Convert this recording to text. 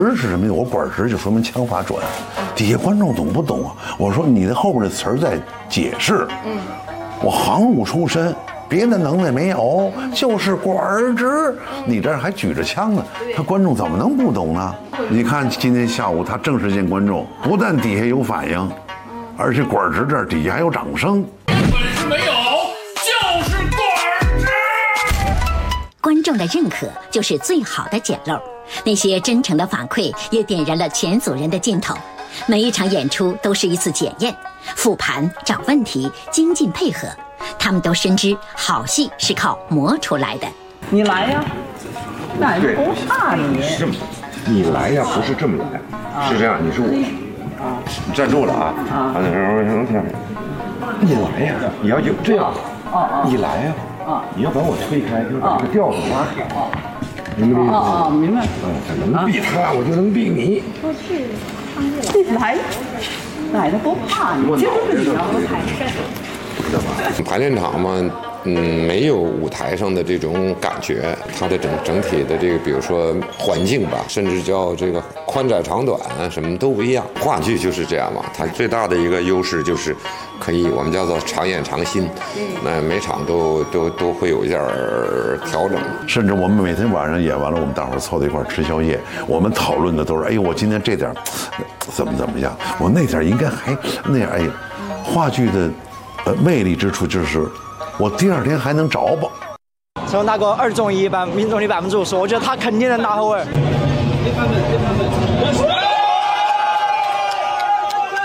是什么呀？我管直就说明枪法准，底下观众懂不懂啊？我说你的后边的词儿在解释。我行武出身，别的能耐没有，就是管直。你这儿还举着枪呢，他观众怎么能不懂呢？你看今天下午他正式见观众，不但底下有反应，而且管直这儿底下还有掌声。 本事没有，就是管直。 观众的认可就是最好的捡漏。那些真诚的反馈也点燃了全组人的劲头。每一场演出都是一次检验、复盘、找问题、精进配合。他们都深知好戏是靠磨出来的。 你来呀，那也不怕你。 是吗？你来呀，不是这么来，是这样，你是我，你站住了啊！你来呀，你要有这样，你来呀，你要把我推开，就是把这个调子拉开。明白吗？ 明白。 能避他，我就能避你。 来的不怕你，就是你要排练。 排练场嘛，没有舞台上的这种感觉，它的整体的这个，比如说环境吧，甚至叫这个宽窄长短啊，什么都不一样。话剧就是这样嘛，它最大的一个优势就是可以我们叫做常演常新，那每场都会有一点调整。 甚至我们每天晚上演完了，我们大伙儿凑在一块儿吃宵夜，我们讨论的都是，哎呦，我今天这点怎么样，我那点应该还那样，哎，话剧的魅力之处就是我第二天还能找吧。 成龙大哥2中1班，命中率50%，我觉得他肯定能拿后卫。